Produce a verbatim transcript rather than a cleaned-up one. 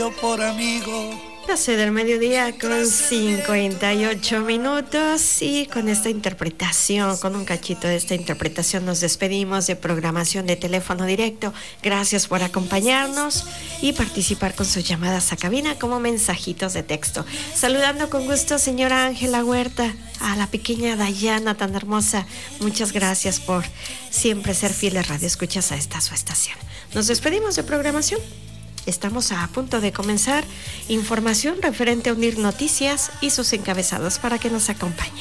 Por amigo. doce del mediodía con cincuenta y ocho minutos, y con esta interpretación, con un cachito de esta interpretación, nos despedimos de programación de teléfono directo. Gracias por acompañarnos y participar con sus llamadas a cabina como mensajitos de texto. Saludando con gusto señora Ángela Huerta, a la pequeña Dayana tan hermosa. Muchas gracias por siempre ser fieles radioescuchas a esta su estación. Nos despedimos de programación. Estamos a punto de comenzar información referente a Unir Noticias y sus encabezados para que nos acompañen.